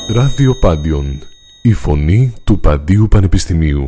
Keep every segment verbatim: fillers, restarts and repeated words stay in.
Ράδιο Πάντιον, η φωνή του Παντίου Πανεπιστημίου.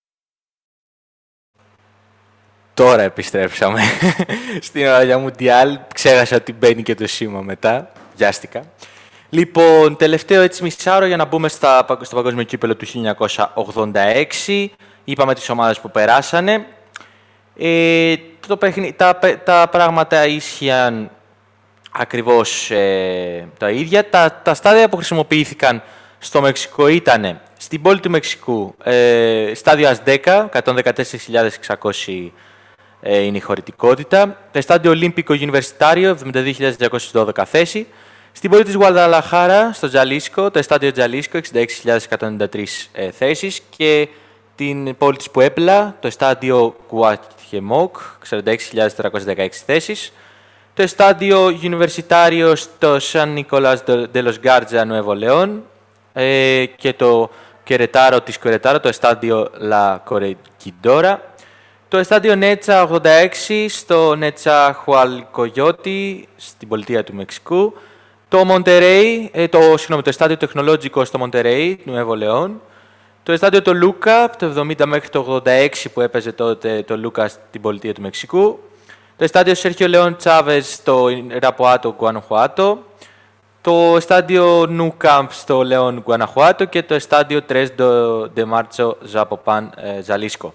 Τώρα επιστρέψαμε στην Ράδιο Μουντιάλ. Ξέχασα ότι μπαίνει και το σήμα μετά. Βιάστηκα. Λοιπόν, τελευταίο έτσι μισάωρο για να μπούμε στα, στο Παγκόσμιο Κύπελλο του χίλια εννιακόσια ογδόντα έξι. Είπαμε τις ομάδες που περάσανε. Ε, το παιχνι... τα, τα πράγματα ίσχυαν ακριβώς ε, τα ίδια. Τα, τα στάδια που χρησιμοποιήθηκαν στο Μεξικό ήταν στην πόλη του Μεξικού, ε, στάδιο Ασδέκα, εκατόν δεκατέσσερις χιλιάδες εξακόσιοι ε, είναι η χωρητικότητα. Το στάδιο Ολύμπικο Universitario, εβδομήντα δύο χιλιάδες διακόσιες δώδεκα θέση. Στην πόλη της Γουαδαλαχάρα, στο Τζαλίσκο, το στάδιο Τζαλίσκο, εξήντα έξι χιλιάδες εκατόν ενενήντα τρεις ε, θέσεις. Και την πόλη της Πουέπλα, το στάδιο Κουατιεμόκ, σαράντα έξι χιλιάδες τετρακόσιες δεκαέξι θέσεις. Το στάδιο Universitario στο Σαν Νικόλας de los Garza, Nuevo León, ε, και το Querétaro της Querétaro, το στάδιο La Corregidora. Το στάδιο Νέτσα ογδόντα έξι στο Νέτσα Χουαλκογιώτη, στην πολιτεία του Μεξικού. Το Monterrey, ε, το, συγγνώμη, το στάδιο τεχνολόγικο στο Monterrey, Nuevo León. Το στάδιο το Λούκα, από το εβδομήντα μέχρι το ογδόντα έξι που έπαιζε τότε το Λούκα στην πολιτεία του Μεξικού. Το στάδιο Σέρχιο Λεόν Τσάβες στο Ραπουάτο, Γκουαναχουάτο. Το στάδιο Νου Κάμπ στο Λεόν, Γκουαναχουάτο. Και το στάδιο τρεις de Marzo, Ζαποπάν, Ζαλίσκο.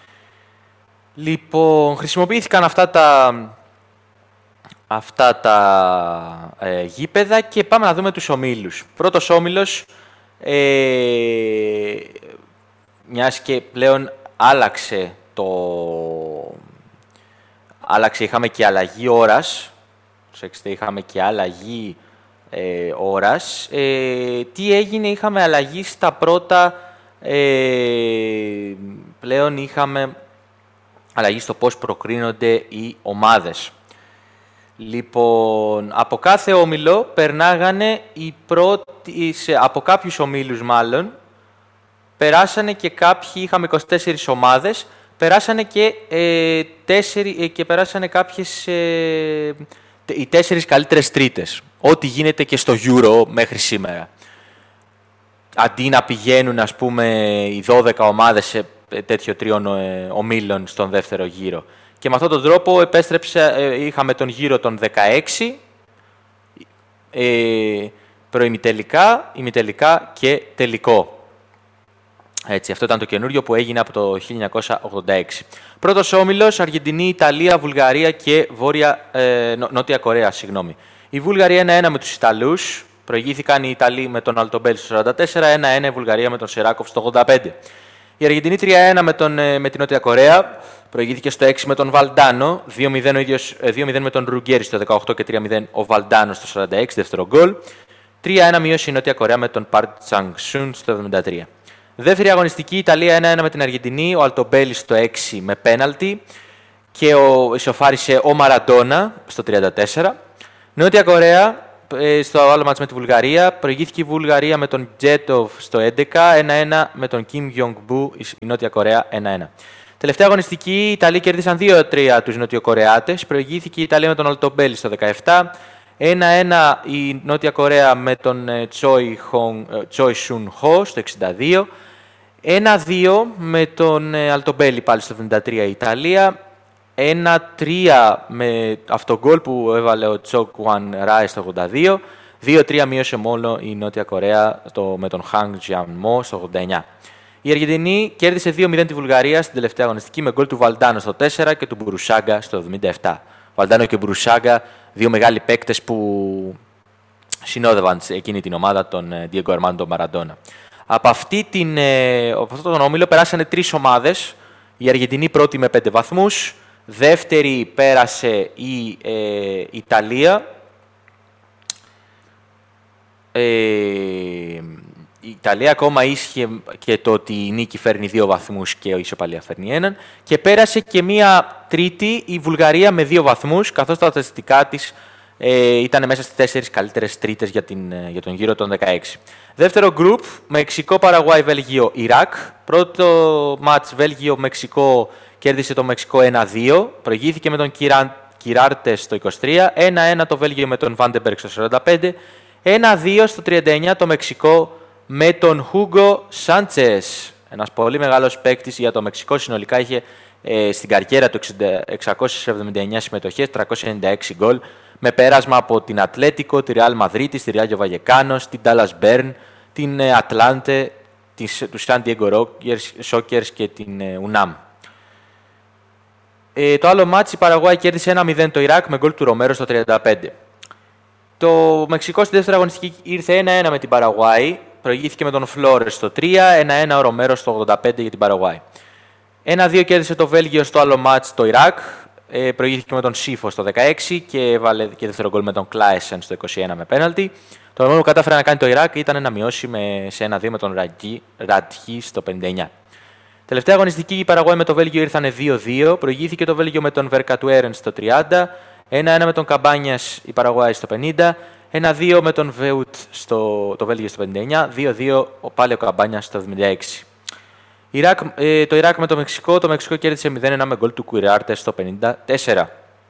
Λοιπόν, χρησιμοποιήθηκαν αυτά τα, αυτά τα ε, γήπεδα και πάμε να δούμε τους ομίλους. Πρώτος όμιλος, ε, μιας και πλέον άλλαξε το... Άλλαξε, είχαμε και αλλαγή ώρας. Προσέξτε, είχαμε και αλλαγή ε, ώρας. Ε, τι έγινε, είχαμε αλλαγή στα πρώτα... Ε, πλέον είχαμε αλλαγή στο πώς προκρίνονται οι ομάδες. Λοιπόν, από κάθε όμιλο περνάγανε οι πρώτοι... Από κάποιους ομίλους μάλλον, περάσανε και κάποιοι, είχαμε είκοσι τέσσερις ομάδες, περάσανε και, ε, τέσσερι, ε, και περάσανε κάποιες, ε, οι τέσσερις καλύτερες τρίτες. Ό,τι γίνεται και στο Euro μέχρι σήμερα. Αντί να πηγαίνουν, ας πούμε, οι δώδεκα ομάδες σε τέτοιο τριών ε, ομίλων στον δεύτερο γύρο. Και με αυτόν τον τρόπο επέστρεψε, ε, είχαμε τον γύρο των δεκαέξι, ε, προημιτελικά, ημιτελικά και τελικό. Έτσι, αυτό ήταν το καινούριο που έγινε από το χίλια εννιακόσια ογδόντα έξι. Πρώτος όμιλος, Αργεντινή, Ιταλία, Βουλγαρία και Βόρεια, ε, Νότια Κορέα. Συγγνώμη. Η Βουλγαρία ένα ένα με τους Ιταλούς. Προηγήθηκαν οι Ιταλοί με τον Αλτομπέλ στο σαράντα τέσσερα, ένα ένα η Βουλγαρία με τον Σεράκοφ στο ογδόντα πέντε. Η Αργεντινή τρία ένα με, τον, με την Νότια Κορέα. Προηγήθηκε στο έξι με τον Βαλντάνο. δύο μηδέν, ο ίδιος, δύο μηδέν με τον Ρουγκέρι στο δεκαοκτώ και τρία μηδέν ο Βαλντάνο στο σαράντα έξι, δεύτερο γκολ. τρία ένα μείωσε η Νότια Κορέα με τον Παρκ Τσανγκσούν στο εβδομήντα τρία. Δεύτερη αγωνιστική, Ιταλία ένα ένα με την Αργεντινή, ο Αλτομπέλη στο έξι με πέναλτι και ο, ισοφάρισε ο Μαραντόνα στο τριάντα τέσσερα. Νότια Κορέα, στο άλλο μάτς με τη Βουλγαρία, προηγήθηκε η Βουλγαρία με τον Τζέτοβ στο έντεκα, ένα ένα με τον Κιμ Γιονγκ-μπου, η Νότια Κορέα ένα ένα. Τελευταία αγωνιστική, οι Ιταλοί κέρδισαν δύο τρία τους Νοτιοκορεάτες, προηγήθηκε η Ιταλία με τον Αλτομπέλη στο δεκαεπτά, ένα ένα η Νότια Κορέα με τον Τσόι Σουν Χο στο εξήντα δύο, ένα δύο με τον Αλτομπέλη πάλι στο εβδομήντα τρία η Ιταλία, ένα τρία με αυτό γκολ που έβαλε ο Τσοκ Ουαν Ράι στο ογδόντα δύο, δύο τρία μείωσε μόνο η Νότια Κορέα στο, με τον Χανγκ Τζιαν Μό στο ογδόντα εννιά. Η Αργεντινή κέρδισε δύο μηδέν τη Βουλγαρία στην τελευταία αγωνιστική με γκολ του Βαλντάνο στο τέσσερα και του Μπουρουσάγκα στο εβδομήντα επτά. Βαλντάνο και Μπουρουσάγκα, δύο μεγάλοι παίκτες που συνόδευαν εκείνη την ομάδα, τον Diego Armando Maradona. Από, αυτή την, από αυτόν τον όμιλο περάσανε τρεις ομάδες. Η Αργεντινή πρώτη με πέντε βαθμούς. Δεύτερη πέρασε η ε, Ιταλία. Ε, η Ιταλία ακόμα ίσχυε και το ότι η νίκη φέρνει δύο βαθμούς και η ισοπαλία φέρνει έναν. Και πέρασε και μία τρίτη η Βουλγαρία με δύο βαθμούς, καθώς τα στατιστικά της ε, ήταν μέσα στις τέσσερις καλύτερες τρίτες για, την, για τον γύρο των δεκαέξι. Δεύτερο γκρουπ, Μεξικό, Παραγουάι, Βέλγιο, Ιράκ. Πρώτο μάτς, Βέλγιο-Μεξικό, κέρδισε το Μεξικό ένα δύο. Προηγήθηκε με τον Κιράν, Κιράρτες στο είκοσι τρία. ένα ένα το Βέλγιο με τον Βάντεμπεργκ στο σαράντα πέντε. ένα δύο στο τριάντα εννιά το Μεξικό με τον Χούγκο Σάντσες. Ένας πολύ μεγάλος παίκτης για το Μεξικό. Συνολικά είχε ε, στην καριέρα του εξακόσιες εβδομήντα εννιά συμμετοχές, τριακόσια ενενήντα έξι γκολ, με πέρασμα από την Ατλέτικο, τη Ρεάλ Μαδρίτης, τη Ράγιο Βαγεκάνος, την Ντάλλας Μπέρν, την Ατλάντε, του Σαν Διέγκο Σόκερς και την Ουνάμ. Ε, το άλλο μάτς, η Παραγουάη κέρδισε ένα μηδέν το Ιράκ με γκολ του Ρομέρο στο τριάντα πέντε. Το Μεξικό στη δεύτερη αγωνιστική ήρθε ένα ένα με την Παραγουάη, προηγήθηκε με τον Φλόρες στο τρία, ένα ένα ο Ρομέρο στο ογδόντα πέντε για την Παραγουάη. ένα δύο κέρδισε το Βέλγιο στο άλλο μάτς το Ιράκ, ε, προηγήθηκε με τον Σίφο στο δεκαέξι και έβαλε και δεύτερο γκολ με τον Κλάεσεν στο είκοσι ένα με πέναλτι. Το μόνο που κατάφερε να κάνει το Ιράκ ήταν να μειώσει με, σε ένα δύο με τον Ραντχί στο πενήντα εννιά. Τελευταία αγωνιστική, η Παραγουάη με το Βέλγιο ήρθαν δύο δύο, προηγήθηκε το Βέλγιο με τον Βερκατουέρεν στο τριάντα, ένα ένα με τον Καμπάνιας η Παραγουάη στο πενήντα, ένα δύο με τον Βεούτ στο το Βέλγιο στο πενήντα εννιά, δύο δύο πάλι ο Καμπάνιας στο εβδομήντα έξι. Ιράκ, ε, το Ιράκ με το Μεξικό, το Μεξικό κέρδισε μηδέν ένα με γκολ του Κουιράρτε στο πενήντα τέσσερα.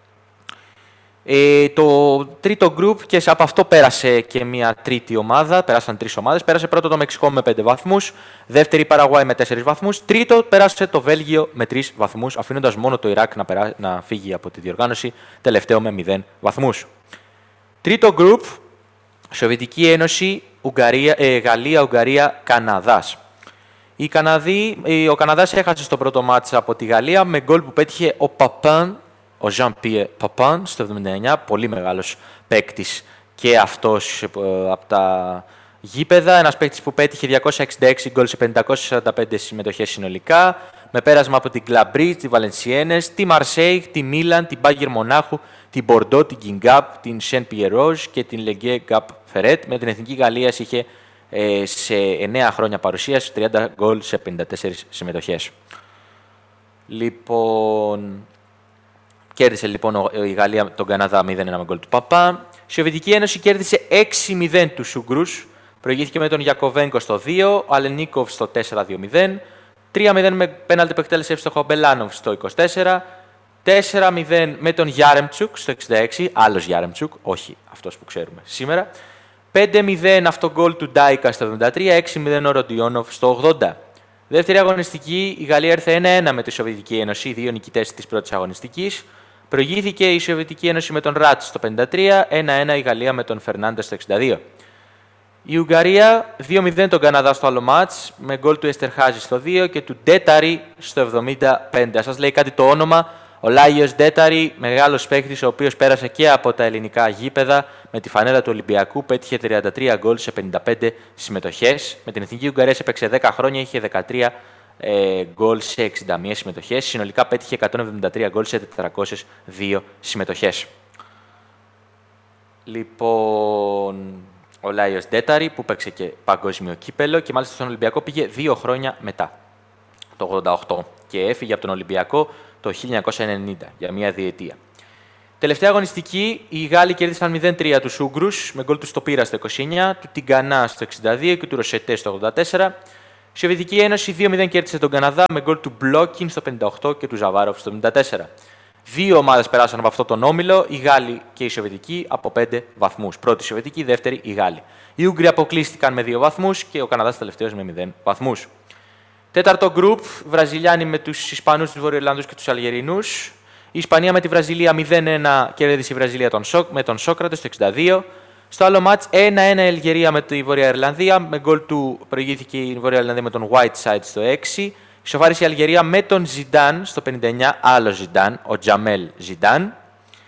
Ε, το τρίτο γκρουπ και από αυτό πέρασε και μια τρίτη ομάδα, πέρασαν τρεις ομάδες. Πέρασε πρώτο το Μεξικό με πέντε βαθμούς, δεύτερη η Παραγουάη με τέσσερις βαθμούς, τρίτο πέρασε το Βέλγιο με τρεις βαθμούς, αφήνοντας μόνο το Ιράκ να, περά... να φύγει από τη διοργάνωση, τελευταίο με μηδέν βαθμούς. Τρίτο γκρουπ, Σοβιετική Ένωση, Ουγγαρία, ε, Γαλλία, Ουγγαρία, Καναδάς. Η Καναδή, ο Καναδάς έχασε στο πρώτο μάτς από τη Γαλλία με γκολ που πέτυχε ο Παπάν, ο Jean-Pierre Papin στο εβδομήντα εννιά, πολύ μεγάλος παίκτης και αυτός ε, από τα γήπεδα. Ένας παίκτης που πέτυχε διακόσια εξήντα έξι γκολ σε πεντακόσιες σαράντα πέντε συμμετοχές συνολικά, με πέρασμα από την Κλαμπρί, τη Βαλενσιένες, τη Μαρσέιγ, τη Μίλαν, την Μπάγερ Μονάχου, την Μπορντό, την Γκίνγκαπ, την Σεν Πιερόζ και την Λεγκέ Γκαπ Φερέτ. Με την Εθνική Γαλλίας είχε ε, σε εννέα χρόνια παρουσίαση τριάντα γκολ σε πενήντα τέσσερις συμμετοχές. Λοιπόν... Κέρδισε λοιπόν η Γαλλία τον Καναδά μηδέν ένα με γκολ του Παπά. Η Σοβιετική Ένωση κέρδισε έξι μηδέν τους Ούγγρους. Προηγήθηκε με τον Γιακοβέγκο στο δύο, ο Αλενίκοβ στο τέσσερα δύο μηδέν. τρία μηδέν με πέναλτι που εκτέλεσε εύστοχο ο Μπελάνοβ στο είκοσι τέσσερα. τέσσερα μηδέν με τον Γιάρεμτσουκ στο εξήντα έξι. Άλλος Γιάρεμτσουκ, όχι αυτός που ξέρουμε σήμερα. πέντε μηδέν αυτό γκολ του Ντάικα στο εβδομήντα τρία. έξι μηδέν ο Ροντιόνοφ στο ογδόντα. Δεύτερη αγωνιστική, η Γαλλία ήρθε ένα ένα με τη Σοβιετική Ένωση, οι δύο νικητές της πρώτης αγωνιστικής. Προηγήθηκε η Σοβιετική Ένωση με τον Ράτ στο πενήντα τρία, ένα ένα η Γαλλία με τον Φερνάντες στο εξήντα δύο. Η Ουγγαρία δύο μηδέν τον Καναδά στο άλλο μάτς, με γκολ του Εστερχάζη στο δύο και του Ντέταρη στο εβδομήντα πέντε. Σας λέει κάτι το όνομα, ο Λάγιος Ντέταρη, μεγάλος παίκτης, ο οποίος πέρασε και από τα ελληνικά γήπεδα με τη φανέλα του Ολυμπιακού, πέτυχε τριάντα τρία γκολ σε πενήντα πέντε συμμετοχές. Με την Εθνική Ουγγαρία έπαιξε δέκα χρόνια, είχε δεκατρία ε, γκολ σε εξήντα μία συμμετοχές. Συνολικά πέτυχε εκατόν εβδομήντα τρία γκολ σε τετρακόσιες δύο συμμετοχές. Λοιπόν, ο Λάιος Ντέταρη που παίξε και παγκόσμιο κύπελο και μάλιστα στον Ολυμπιακό πήγε δύο χρόνια μετά, το ογδόντα οκτώ, και έφυγε από τον Ολυμπιακό το χίλια εννιακόσια ενενήντα για μία διετία. Τελευταία αγωνιστική, οι Γάλλοι κέρδισαν μηδέν τρία τους Ούγγρους με γκολ του Στοπίρα στο είκοσι εννιά, του Τιγκανά στο εξήντα δύο και του Ροσετέ στο ογδόντα τέσσερα. Η Σοβιετική Ένωση δύο μηδέν κέρδισε τον Καναδά με γκολ του Μπλόκιν στο πενήντα οκτώ και του Ζαβάροφ στο εβδομήντα τέσσερα. Δύο ομάδες περάσαν από αυτό τον όμιλο, οι Γάλλοι και οι Σοβιετικοί, από πέντε βαθμούς. Πρώτη η Σοβιετική, δεύτερη οι Γάλλοι. Οι Ούγγροι αποκλείστηκαν με δύο βαθμούς και ο Καναδάς τελευταίος με μηδέν βαθμούς. Τέταρτο γκρουπ, Βραζιλιάνοι με τους Ισπανούς, τους Βορειοϊρλανδούς και τους Αλγερινούς. Η Ισπανία με τη Βραζιλία μηδέν ένα κέρδισε η Βραζιλία τον Σοκ, με τον Σόκρατε στο εξήντα δύο. Στο άλλο μάτς ένα ένα η Αλγερία με τη Βόρεια Ιρλανδία. Με γκολ του προηγήθηκε η Βόρεια Ιρλανδία με τον Whiteside στο έξι. Ισοφάρισε η Αλγερία με τον Ζιντάν στο πενήντα εννιά. Άλλο Ζιντάν, ο Τζαμέλ Ζιντάν.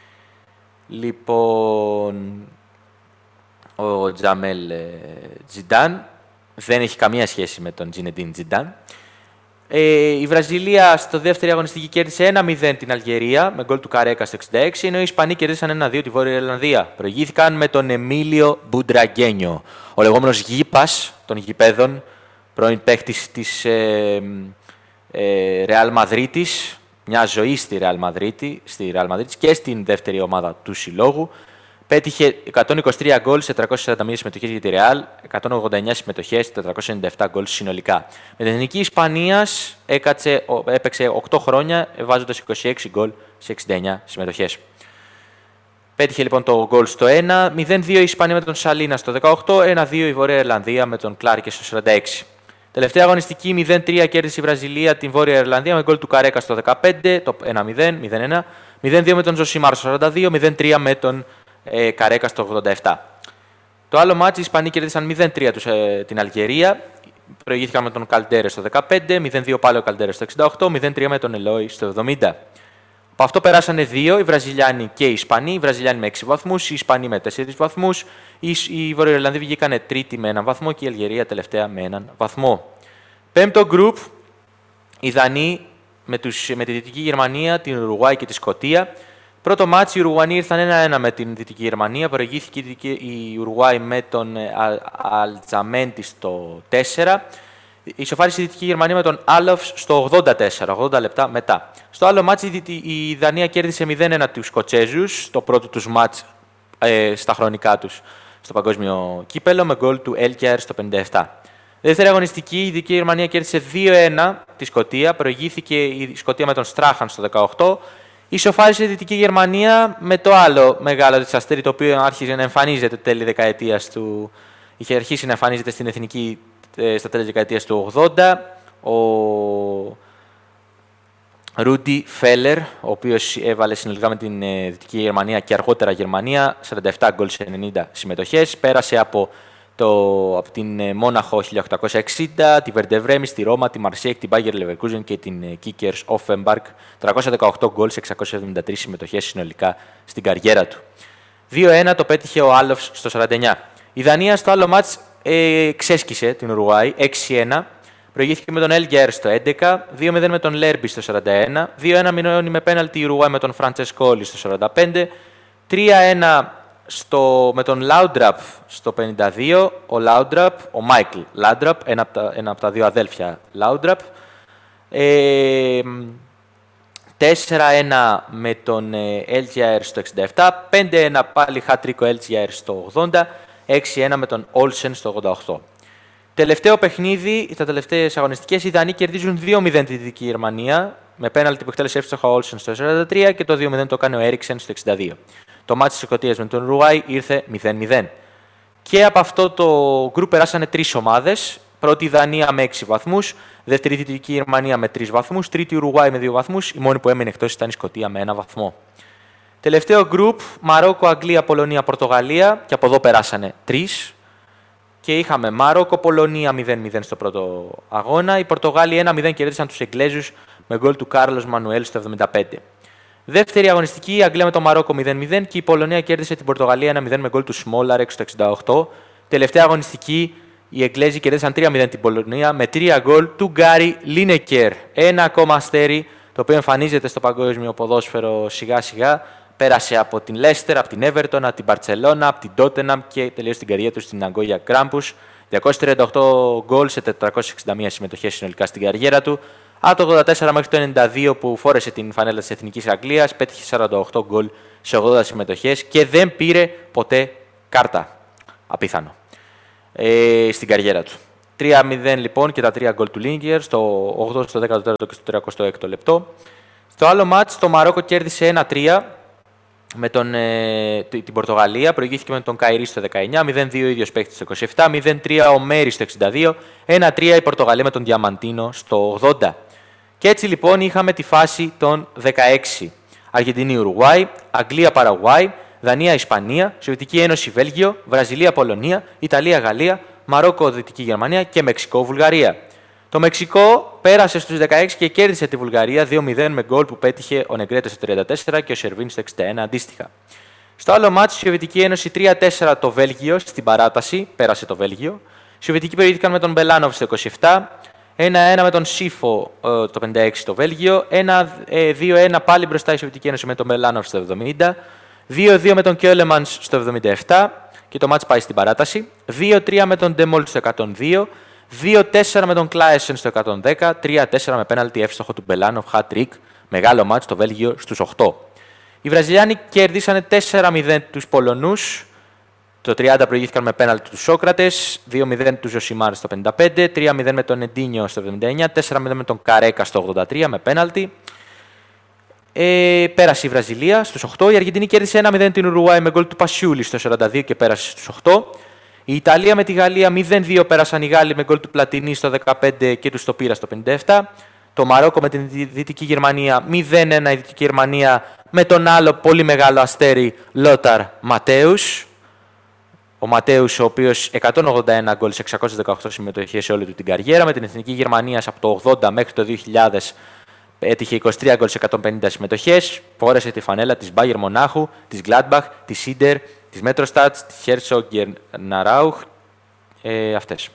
Λοιπόν, ο Τζαμέλ Ζιντάν δεν έχει καμία σχέση με τον Τζινεντίν Ζιντάν. Ε, η Βραζιλία στο δεύτερη αγωνιστική κέρδισε ένα μηδέν την Αλγερία με γκολ του Καρέκα στο εξήντα έξι, ενώ οι Ισπανοί κέρδισαν ένα δύο τη Βόρεια Ιρλανδία. Προηγήθηκαν με τον Εμίλιο Μπουντραγκένιο, ο λεγόμενος γήπας των γηπέδων, πρώην παίκτης της ε, ε, Ρεάλ Μαδρίτης, μια ζωή στη Ρεάλ Μαδρίτη, στη Ρεάλ Μαδρίτης και στην δεύτερη ομάδα του συλλόγου. Πέτυχε εκατόν είκοσι τρία γκολ σε τριακόσιες σαράντα μία συμμετοχές για τη Ρεάλ, εκατόν ογδόντα εννιά συμμετοχές, τετρακόσια ενενήντα επτά γκολ συνολικά. Με την Εθνική Ισπανίας έκατσε, έπαιξε οκτώ χρόνια, βάζοντας είκοσι έξι γκολ σε εξήντα εννιά συμμετοχές. Πέτυχε λοιπόν το γκολ στο ένα. μηδέν δύο η Ισπανία με τον Σαλίνα στο δεκαοκτώ. ένα δύο η Βόρεια Ιρλανδία με τον Κλάρκε στο σαράντα έξι. Τελευταία αγωνιστική μηδέν τρία κέρδισε η Βραζιλία την Βόρεια Ιρλανδία με γκολ του Καρέκα στο δεκαπέντε. Το ένα μηδέν, μηδέν ένα. μηδέν δύο με τον Ζωσιμάρ στο σαράντα δύο. μηδέν τρία με τον ε, Καρέκα στο ογδόντα επτά. Το άλλο μάτι οι Ισπανοί κέρδισαν μηδέν τρία τους, ε, την Αλγερία. Προηγήθηκαν με τον Καλντέρε στο δεκαπέντε. μηδέν δύο πάλι ο Καλντέρε στο εξήντα οκτώ. μηδέν τρία με τον Ελόι στο εβδομήντα. Από αυτό περάσανε δύο, οι Βραζιλιάνοι και οι Ισπανοί. Οι Βραζιλιάνοι με έξι βαθμούς, οι Ισπανοί με τέσσερις βαθμούς. Οι, οι Βορειοϊρλανδοί βγήκαν τρίτη με έναν βαθμό και η Αλγερία τελευταία με έναν βαθμό. Πέμπτο γκρουπ, οι Δανείοι με, τους, με τη Δυτική Γερμανία, την Ουρουγουάη και τη Σκωτία. Πρώτο μάτσι οι Ουρουγουανοί ήρθαν ένα ένα με την Δυτική Γερμανία. Προηγήθηκε η Ουρουγουάη με τον Αλτζαμέντι στο τέσσερα. Ισοφάρισε η Δυτική Γερμανία με τον Άλοφ στο ογδόντα τέσσερα, ογδόντα λεπτά μετά. Στο άλλο μάτς η Δανία κέρδισε μηδέν ένα τους Σκοτσέζους, το πρώτο τους μάτς ε, στα χρονικά τους στο παγκόσμιο κύπελο, με γκολ του Έλκιαρ στο πενήντα επτά. Δεύτερη αγωνιστική, η Δυτική Γερμανία κέρδισε δύο ένα τη Σκωτία, προηγήθηκε η Σκωτία με τον Στράχαν στο δεκαοκτώ. Ισοφάρισε η Δυτική Γερμανία με το άλλο μεγάλο της αστέρι, το οποίο άρχισε να εμφανίζεται τέλη δεκαετίας του, είχε αρχίσει να εμφανίζεται στην εθνική στα τέλη δεκαετίας του ογδόντα, ο Ρούντι Φέλερ, ο οποίος έβαλε συνολικά με την Δυτική Γερμανία και αργότερα Γερμανία σαράντα επτά γκολ σε ενενήντα συμμετοχές. Πέρασε από, το, από την Μόναχο χίλια οκτακόσια εξήντα, τη Βερντερ Βρέμις, τη Ρώμα, τη Μαρσέικ, την Μπάγερ Λεβερκούζεν και την Κίκερς Offenbach. τριακόσια δεκαοκτώ γκολ σε εξακόσιες εβδομήντα τρεις συμμετοχές συνολικά στην καριέρα του. δύο ένα το πέτυχε ο Άλοφς στο σαράντα εννιά. Η Δανία στο άλλο μάτς ε, ξέσκησε την Ουρουγουάη έξι ένα. Προηγήθηκε με τον Έλγκερ στο έντεκα, δύο μηδέν με τον Λέρμπι στο σαράντα ένα, δύο ένα μειώνει με πέναλτι η Ουρουγουάη με τον Φραντσεσκόλη στο σαράντα πέντε, τρία ένα στο, με τον Λάουντραπ στο πενήντα δύο, ο Λάουντραπ, ο Μάικλ Λάουντραπ, ένα από τα, ένα από τα δύο αδέλφια Λάουντραπ, ε, τέσσερα ένα με τον Έλτζιαερ στο εξήντα επτά, πέντε ένα πάλι χατρίκο Έλτζιαερ στο ογδόντα, έξι ένα με τον Όλσεν στο ογδόντα οκτώ. Τελευταίο παιχνίδι, στα τελευταίες αγωνιστικές, οι Δανείοι κερδίζουν δύο μηδέν τη Δυτική Γερμανία, με πέναλτι που εκτέλεσε εύστοχα ο Όλσεν στο σαράντα τρία και το δύο μηδέν το κάνει ο Έριξεν στο εξήντα δύο. Το μάτι της Σκωτίας με τον Ουρουγουάη ήρθε μηδέν μηδέν. Και από αυτό το γκρουπ περάσανε τρεις ομάδες. Πρώτη η Δανία με έξι βαθμούς, δεύτερη η Δυτική Γερμανία με τρεις βαθμούς, τρίτη η Ουρουγουάη με δύο βαθμούς, η μόνη που έμεινε εκτός ήταν η Σκωτία με ένα βαθμό. Τελευταίο γκρουπ, Μαρόκο, Αγγλία, Πολωνία, Πορτογαλία, και από εδώ περάσανε τρεις. Και είχαμε Μαρόκο, Πολωνία μηδέν μηδέν στο πρώτο αγώνα. Οι Πορτογάλοι ένα μηδέν κερδίσαν τους Εγγλέζους με γκολ του Κάρλος Μανουέλ στο εβδομήντα πέντε. Δεύτερη αγωνιστική, η Αγγλία με το Μαρόκο μηδέν μηδέν και η Πολωνία κέρδισε την Πορτογαλία ένα μηδέν με γκολ του Σμόλαρεκ στο εξήντα οκτώ. Τελευταία αγωνιστική, οι Εγγλέζοι κέρδισαν τρία μηδέν την Πολωνία με τρία γκολ του Γκάρι Λίνεκερ. Ένα ακόμα αστέρι, το οποίο εμφανίζεται στο παγκόσμιο ποδόσφαιρο σιγά σιγά. Πέρασε από την Λέστερ, από την Everton, από την Μπαρτσελώνα, από την Τότεναμ και τελείωσε την καριέρα του στην Αγκόγια Κράμπους. διακόσιες τριάντα οκτώ γκολ σε τετρακόσιες εξήντα μία συμμετοχές συνολικά στην καριέρα του. Από το ογδόντα τέσσερα μέχρι το ενενήντα δύο που φόρεσε την φανέλα της Εθνικής Αγγλίας, πέτυχε σαράντα οκτώ γκολ σε ογδόντα συμμετοχές και δεν πήρε ποτέ κάρτα. Απίθανο. Ε, στην καριέρα του. τρία μηδέν λοιπόν και τα τρία γκολ του Λίνγκερ στο ογδόντα, στο δέκατο τέταρτο και στο τριακοστό έκτο λεπτό. Στο άλλο μάτς το Μαρόκο κέρδισε ένα τρία. Με τον, ε, την Πορτογαλία, προηγήθηκε με τον Καϊρή στο δεκαεννιά, μηδέν δύο ο ίδιος παίκτης στο είκοσι επτά, μηδέν τρία ο Μέρι στο εξήντα δύο, ένα τρία η Πορτογαλία με τον Διαμαντίνο στο ογδόντα. Και έτσι λοιπόν είχαμε τη φάση των δεκαέξι. Αργεντινή-Ουρουγουάη, Αγγλία-Παραγουάη, Δανία-Ισπανία, Σοβιετική Ένωση-Βέλγιο, Βραζιλία-Πολωνία, Ιταλία-Γαλλία, Μαρόκο-Δυτική Γερμανία και Μεξικό-Βουλγαρία. Το Μεξικό πέρασε στους δεκαέξι και κέρδισε τη Βουλγαρία δύο μηδέν με γκολ που πέτυχε ο Νεγκρέτο στο τριάντα τέσσερα και ο Σερβίν στο εξήντα ένα αντίστοιχα. Στο άλλο μάτς, η Σοβιετική Ένωση τρία τέσσερα το Βέλγιο στην παράταση, πέρασε το Βέλγιο. Οι Σοβιετικοί προηγήθηκαν με τον Μπελάνοβ στο είκοσι επτά, ένα ένα με τον Σίφο το πενήντα έξι το Βέλγιο, δύο ένα πάλι μπροστά η Σοβιετική Ένωση με τον Μπελάνοβ στο εβδομήντα, δύο δύο με τον Κιόλεμανς στο εβδομήντα επτά και το μάτς πάει στην παράταση, δύο τρία με τον Ντεμόλτ στο εκατόν δύο, δύο τέσσερα με τον Κλάεσεν στο εκατόν δέκα, τρία τέσσερα με πέναλτι εύστοχο του Μπελάνοβ, hat-trick, μεγάλο μάτς στο Βέλγιο στους οκτώ. Οι Βραζιλιάνοι κερδίσανε τέσσερα μηδέν τους Πολωνούς, το τριάντα προηγήθηκαν με πέναλτι του Σόκρατες, δύο μηδέν του Ζωσιμάρ στο πενήντα πέντε, τρία μηδέν με τον Εντίνιο στο εβδομήντα εννιά, τέσσερα μηδέν με τον Καρέκα στο ογδόντα τρία με πέναλτι. Ε, πέρασε η Βραζιλία στους οκτώ. Η Αργεντινή κέρδισε ένα μηδέν την Ουρουάη με γκολ του Πασιούλη στο σαράντα δύο και πέρασε στους οκτώ. Η Ιταλία με τη Γαλλία μηδέν δύο πέρασαν οι Γάλλοι με γκολ του Πλατινί στο δεκαπέντε και του το πήρα στο πενήντα επτά. Το Μαρόκο με την Δυτική Γερμανία μηδέν ένα η Δυτική Γερμανία με τον άλλο πολύ μεγάλο αστέρι Λόταρ Ματέους. Ο Ματέους, ο οποίος εκατόν ογδόντα ένα γκολ σε εξακόσιες δεκαοκτώ συμμετοχές σε όλη του την καριέρα. Με την Εθνική Γερμανία από το ογδόντα μέχρι το δύο χιλιάδες έτυχε είκοσι τρία γκολ σε εκατόν πενήντα συμμετοχές. Φόρεσε τη φανέλα της Bayern Μονάχου, της Gladbach, της Inter, της Metrostadt, της Herzogenaurach, ε, αυτές.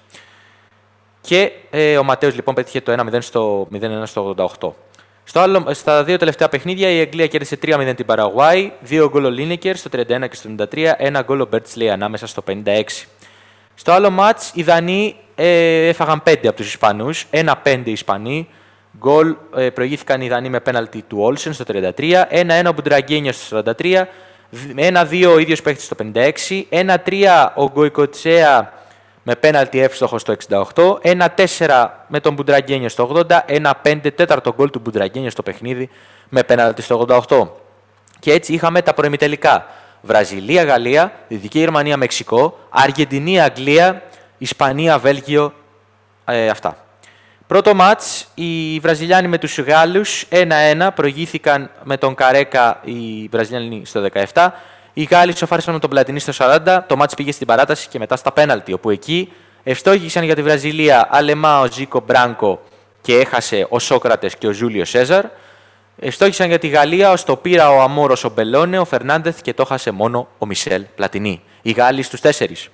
Και ε, ο Ματέους λοιπόν πέτυχε το ένα μηδέν στο μηδέν ένα στο ογδόντα οκτώ. Στο άλλο, στα δύο τελευταία παιχνίδια η Αγγλία κέρδισε τρία μηδέν την Παραγουάη, δύο γκολ ο Λίνεκερ στο τριάντα ένα και στο εβδομήντα τρία, ένα γκολ ο Μπέρτσλεϊ ανάμεσα στο πενήντα έξι. Στο άλλο μάτς οι Δανείοι ε, έφαγαν πέντε από τους Ισπανούς, ένα πέντε οι Ισπανοί. Γκολ ε, προηγήθηκαν οι Δανείοι με πέναλτι του Όλσεν στο τριάντα τρία, ένα ένα ο Μπουντραγκένιος στο σαράντα τρία, ένα δύο ο ίδιος παίκτης στο πενήντα έξι, ένα τρία ο Γκοϊκοτσέα με πέναλτι εύστοχο στο εξήντα οκτώ, ένα τέσσερα με τον Μπουντραγκένιο στο ογδόντα, ένα πέντε τέταρτο γκολ του Μπουντραγκένιο στο παιχνίδι με πέναλτι στο ογδόντα οκτώ. Και έτσι είχαμε τα προημιτελικά. Βραζιλία-Γαλλία, Δυτική Γερμανία-Μεξικό, Αργεντινή-Αγγλία, Ισπανία-Βέλγιο, ε, αυτά. Πρώτο μάτς, οι Βραζιλιάνοι με τους Γάλλους ένα ένα, προηγήθηκαν με τον Καρέκα οι Βραζιλιάνοι στο δεκαεπτά. Οι Γάλλοι σοφάρισαν με τον Πλατινί στο σαράντα, το μάτς πήγε στην παράταση και μετά στα πέναλτι, όπου εκεί ευστόχησαν για τη Βραζιλία Αλεμά, ο Ζίκο Μπράνκο και έχασε ο Σόκρατες και ο Ζούλιο Σέζαρ. Ευστόχησαν για τη Γαλλία, ως το πήρα ο Αμόρος ο Μπελόνε, ο Φερνάντεθ και το έχασε μόνο ο Μισελ Πλατινί. Οι Γάλλοι στους τέσσερις.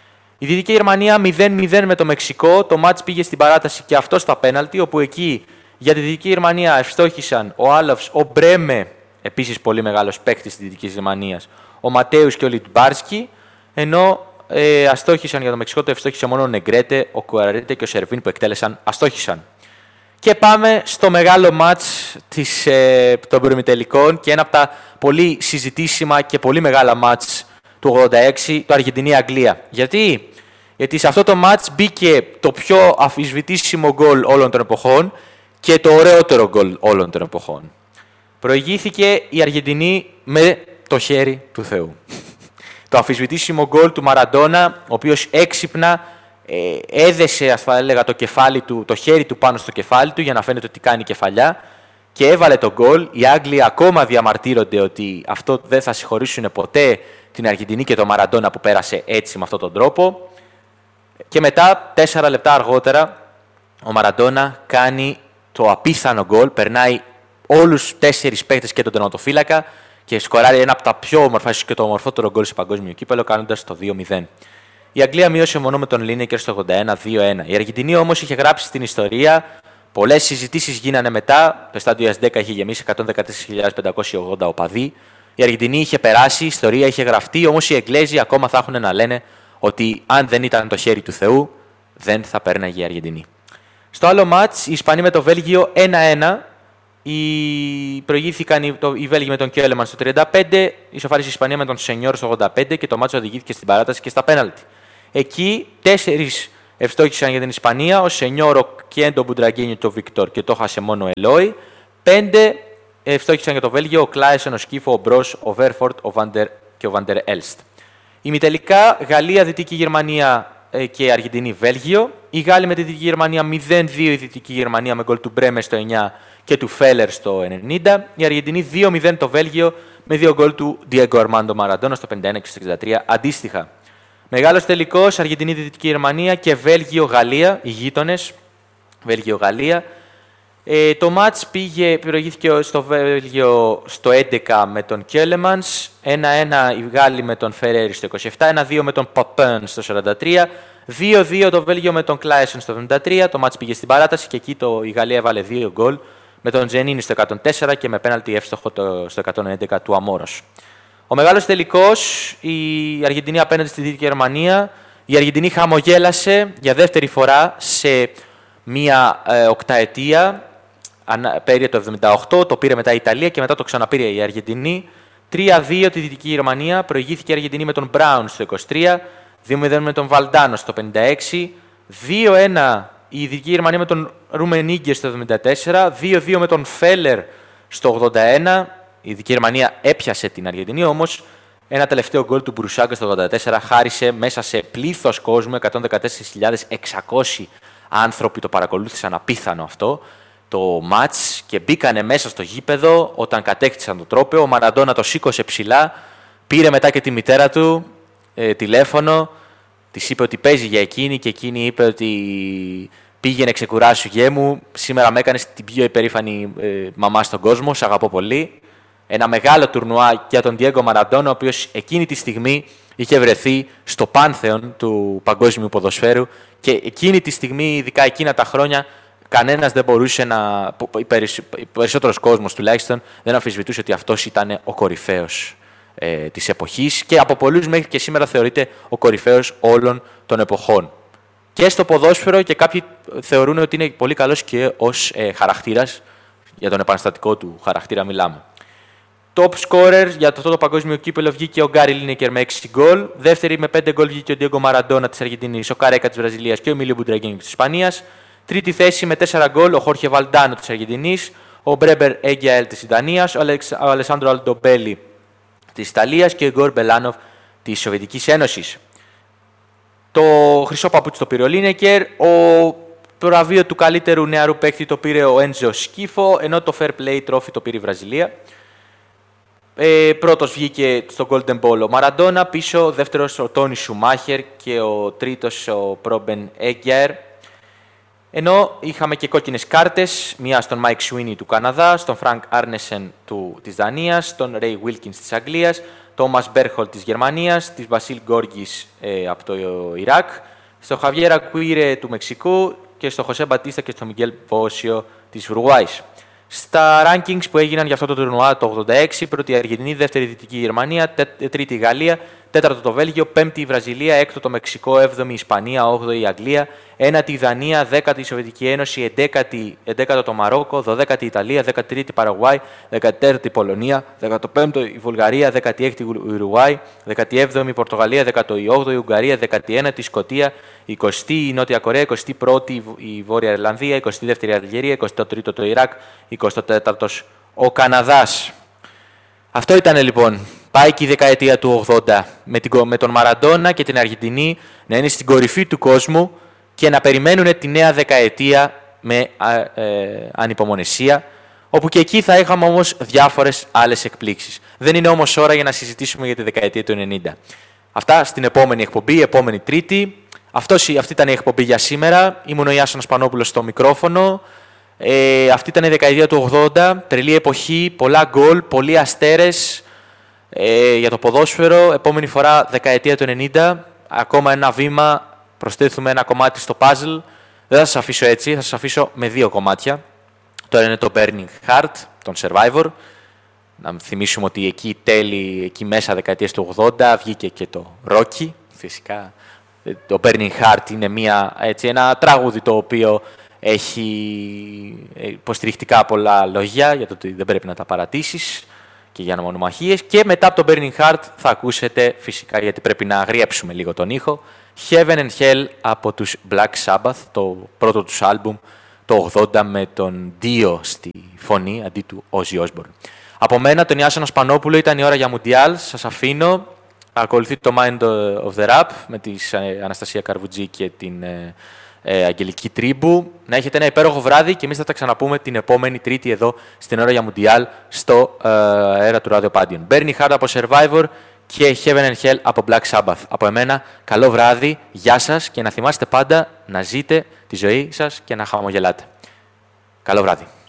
Η Δυτική Γερμανία μηδέν μηδέν με το Μεξικό, το μάτς πήγε στην παράταση και αυτό στα πέναλτι, όπου εκεί για τη Δυτική Γερμανία ευστόχησαν ο Άλοφς, ο Μπρέμε, επίσης πολύ μεγάλος παίκτης της Δυτικής Γερμανίας, ο Ματέους και ο Λιτμπάρσκι, ενώ ε, αστόχησαν για το Μεξικό, το ευστόχησε μόνο ο Νεγκρέτε, ο Κουαρέτε και ο Σερβίν που εκτέλεσαν αστόχησαν. Και πάμε στο μεγάλο μάτς της, ε, των προημιτελικών και ένα από τα πολύ συζητήσιμα και πολύ μεγάλα μάτς του ογδόντα έξι, το Αργεντινή-Αγγλία. Γιατί? Γιατί σε αυτό το μάτς μπήκε το πιο αμφισβητήσιμο γκολ όλων των εποχών και το ωραιότερο γκολ όλων των εποχών. Προηγήθηκε η Αργεντινή με το χέρι του Θεού. Το αμφισβητήσιμο γκολ του Μαραντόνα, ο οποίος έξυπνα ε, έδεσε, ας θα έλεγα, το, κεφάλι του, το χέρι του πάνω στο κεφάλι του για να φαίνεται ότι κάνει κεφαλιά και έβαλε το γκολ. Οι Άγγλοι ακόμα διαμαρτύρονται ότι αυτό δεν θα συγχωρήσουν ποτέ την Αργεντινή και το Μαραντόνα που πέρασε έτσι με αυτόν τον τρόπο. Και μετά, τέσσερα λεπτά αργότερα, ο Μαραντόνα κάνει το απίθανο γκολ, περνάει όλους τους τέσσερις παίκτες και τον τερματοφύλακα και σκοράρει ένα από τα πιο όμορφα και το ομορφότερο γκολ σε παγκόσμιο κύπελλο, κάνοντας το δύο μηδέν. Η Αγγλία μείωσε μόνο με τον Λίνεκερ στο ογδόντα ένα δύο ένα. Η Αργεντινή όμως είχε γράψει στην ιστορία, πολλές συζητήσεις γίνανε μετά, το στάδιο Ασδέκα είχε γεμίσει εκατόν δεκατέσσερις χιλιάδες πεντακόσιοι ογδόντα οπαδοί. Η Αργεντινή είχε περάσει, η ιστορία είχε γραφτεί, όμως οι Εγγλέζοι ακόμα θα έχουν να λένε ότι αν δεν ήταν το χέρι του Θεού, δεν θα πέρναγε η Αργεντινή. Στο άλλο μάτς, οι Ισπανοί με το Βέλγιο ένα ένα. Οι... Προηγήθηκαν οι, το, οι Βέλγοι με τον Κιέλεμαν στο τριάντα πέντε, ισοφάρισε η Ισπανία με τον Σενιόρ στο ογδόντα πέντε και το μάτσο οδηγήθηκε στην παράταση και στα πέναλτι. Εκεί τέσσερις ευστόχησαν για την Ισπανία, ο Σενιόρ, ο Κιέντο, ο Μπουντραγκίνιο και ο Βίκτορ και το χάσε μόνο ο Ελόι. Πέντε ευστόχησαν για το Βέλγιο, ο Κλάισεν, ο Σκίφο, ο Μπρος, ο Βέρφορντ, ο Βάντερ και ο Βάντερ Έλστ. Ημιτελικά Γαλλία, Δυτική Γερμανία και Αργεντινή, Βέλγιο. Οι Γάλλοι με τη Δυτική Γερμανία μηδέν δύο, η Δυτική Γερμανία με γκολ του Μπρέμε στο εννιά και του Φέλερ στο ενενήντα. Η Αργεντινή δύο μηδέν το Βέλγιο με δύο γκολ του Διέγκο Αρμάντο Μαραντόνα στο πενήντα ένα και στο εξήντα τρία αντίστοιχα. Μεγάλος τελικός, Αργεντινή, Δυτική Γερμανία και Βέλγιο-Γαλλία, οι γείτονες. Βέλγιο-Γαλλία. Ε, το μάτς πήγε, προηγήθηκε στο Βέλγιο στο έντεκα με τον Κιέλεμανς, ένα ένα οι Γάλλοι με τον Φερέρι στο είκοσι επτά, ένα δύο με τον Παπέν στο σαράντα τρία, δύο δύο το Βέλγιο με τον Κλάισεν στο εβδομήντα τρία, το μάτς πήγε στην παράταση και εκεί το, η Γαλλία έβαλε δύο γκολ με τον Τζενίνι στο εκατόν τέσσερα και με πέναλτι εύστοχο το, στο εκατόν έντεκα του Αμόρος. Ο μεγάλος τελικός, η Αργεντινή απέναντι στη Δυτική Γερμανία. Η Αργεντινή χαμογέλασε για δεύτερη φορά σε μία ε, οκταετία, πήρε το εβδομήντα οκτώ, το πήρε μετά η Ιταλία και μετά το ξαναπήρε η Αργεντινή. τρία δύο τη Δυτική Γερμανία, προηγήθηκε η Αργεντινή με τον Μπράουν στο είκοσι τρία, δύο μηδέν με τον Βαλντάνο στο πενήντα έξι, δύο ένα η Δυτική Γερμανία με τον Ρουμενίγκε στο εβδομήντα τέσσερα, δύο δύο με τον Φέλερ Στο ογδόντα ένα η Γερμανία έπιασε την Αργεντινή, όμως ένα τελευταίο γκολ του Μπρουσάγκα στο ογδόντα τέσσερα χάρισε μέσα σε πλήθος κόσμου, εκατόν δεκατέσσερις χιλιάδες εξακόσιοι άνθρωποι το παρακολούθησαν, απίθανο αυτό, το μάτς και μπήκανε μέσα στο γήπεδο όταν κατέκτησαν το τρόπαιο. Ο Μαραντόνα το σήκωσε ψηλά, πήρε μετά και τη μητέρα του ε, τηλέφωνο, της είπε ότι παίζει για εκείνη και εκείνη είπε ότι πήγαινε ξεκουράσου γέ μου, σήμερα με έκανες την πιο υπερήφανη ε, μαμά στον κόσμο, σ' αγαπώ πολύ. Ένα μεγάλο τουρνουά για τον Διέγκο Μαραντόνα, ο οποίος εκείνη τη στιγμή είχε βρεθεί στο πάνθεον του παγκόσμιου ποδοσφαίρου και εκείνη τη στιγμή, ειδικά εκείνα τα χρόνια, κανένας δεν μπορούσε να, περισσότερος κόσμος τουλάχιστον, δεν αμφισβητούσε ότι αυτός ήταν ο κορυφαίος ε, της εποχής και από πολλούς μέχρι και σήμερα θεωρείται ο κορυφαίος όλων των εποχών. Και στο ποδόσφαιρο και κάποιοι θεωρούν ότι είναι πολύ καλός και ως ε, χαρακτήρας, για τον επαναστατικό του χαρακτήρα μιλάμε. Top scorer για αυτό το παγκόσμιο κύπελλο βγήκε ο Γκάρι Λίνεκερ με έξι γκολ. Δεύτερη με πέντε γκολ βγήκε ο Ντιέγκο Μαραντόνα της Αργεντινής, ο Καρέκα της Βραζιλίας και ο Εμίλιο Μπουντραγκίνιο της Ισπανίας. Τρίτη θέση με τέσσερα γκολ ο Χόρχε Βαλντάνο της Αργεντινής, ο Μπρέμπερ Έγκιαελ της Ιταλίας, ο Αλεσάνδρο Αλντομπέλη της Ιταλίας και ο Γκορ Μπελάνοφ της Σοβιετικής Ένωσης. Το χρυσό παπούτσι το πήρε ο Λίνεκερ, ο... το βραβείο του καλύτερου νεαρού παίκτη το πήρε ο Έντζο Σκίφο, ενώ το Fair Play Trophy το πήρε η Βραζιλία. Ε, πρώτος βγήκε στο Golden Ball ο Μαραντόνα, πίσω δεύτερος ο Τόνι Σουμάχερ και ο τρίτος ο Πρόμπεν Έγκιαερ. Ενώ είχαμε και κόκκινες κάρτες, μία στον Μάικ Σουίνι του Καναδά, στον Φρανκ Άρνεσεν του, της Δανίας, στον Ρέι Βίλκινς της Αγγλίας, Τόμας Μπέρχολ της Γερμανίας, της Βασίλ Γκόργης ε, από το Ιράκ, στον Χαβιέρα Κουίρε του Μεξικού και στον Χωσέ Μπατίστα και στον Μιγγέλ Βόσιο της Ουρουάης. Στα rankings που έγιναν για αυτό το τουρνουά το ογδόντα έξι, πρώτη η Αργεντινή, δεύτερη η Δυτική Γερμανία, τρίτη η Γαλλία, τέταρτο το Βέλγιο, πέμπτη η Βραζιλία, έκτο το Μεξικό, έβδομη η Ισπανία, όγδοη η Αγγλία, ένατη η Δανία, δέκατη η Σοβιετική Ένωση, εντέκατη, εντέκατο το Μαρόκο, δωδέκατη η Ιταλία, δεκατρίτη η Παραγουάη, δεκατέταρτη η Πολωνία, δεκαπέμπτη η Βουλγαρία, δεκαέξι η Ουρουάη, δεκαεπτά η Πορτογαλία, δεκαοκτώ η Ουγγαρία, δεκαεννιά η Σκωτία, εικοστή η Νότια Κορέα, εικοστή πρώτη η Βόρεια Ιρλανδία, εικοστή δεύτερη η Αλγερία, εικοστό τρίτο το Ιράκ, εικοστό τέταρτο ο Καναδάς. Αυτό ήταν λοιπόν. Πάει και η δεκαετία του ογδόντα με, την, με τον Μαραντόνα και την Αργεντινή να είναι στην κορυφή του κόσμου και να περιμένουν τη νέα δεκαετία με α, ε, ανυπομονησία, όπου και εκεί θα είχαμε όμως διάφορες άλλες εκπλήξεις. Δεν είναι όμως ώρα για να συζητήσουμε για τη δεκαετία του ενενήντα. Αυτά στην επόμενη εκπομπή, επόμενη Τρίτη. Αυτός, αυτή ήταν η εκπομπή για σήμερα. Ήμουν ο Ιάσονας Πανόπουλος στο μικρόφωνο. Ε, αυτή ήταν η δεκαετία του ογδόντα. Τρελή εποχή, πολλά γκολ, πολλοί αστέρες. Ε, για το ποδόσφαιρο, επόμενη φορά δεκαετία του ενενήντα, ακόμα ένα βήμα, προσθέτουμε ένα κομμάτι στο puzzle. Δεν θα σας αφήσω έτσι, θα σας αφήσω με δύο κομμάτια. Το ένα είναι το Burning Heart, τον Survivor. Να θυμίσουμε ότι εκεί τέλη, εκεί μέσα δεκαετίας του ογδόντα βγήκε και το Rocky. Φυσικά το Burning Heart είναι μια, έτσι, ένα τραγούδι το οποίο έχει υποστηριχτικά πολλά λόγια για το ότι δεν πρέπει να τα παρατήσεις και για μονομαχίες. Και μετά από το Burning Heart θα ακούσετε, φυσικά γιατί πρέπει να αγριέψουμε λίγο τον ήχο, Heaven and Hell από τους Black Sabbath, το πρώτο τους άλμπουμ το ογδόντα με τον Dio στη φωνή αντί του Ozzy Osbourne. Από μένα τον Ιάσονας Πανόπουλο, ήταν η ώρα για Μουντιάλ, σας αφήνω. Ακολουθεί το Mind of the Rap με τη Αναστασία Καρβουτζή και την ε, ε, Αγγελική Τρίμπου. Να έχετε ένα υπέροχο βράδυ και εμείς θα τα ξαναπούμε την επόμενη Τρίτη εδώ στην ώρα για Μουντιάλ στο ε, αέρα του Radio Pandion. Burning Heart από Survivor και Heaven and Hell από Black Sabbath. Από εμένα, καλό βράδυ, γεια σας και να θυμάστε πάντα να ζείτε τη ζωή σας και να χαμογελάτε. Καλό βράδυ.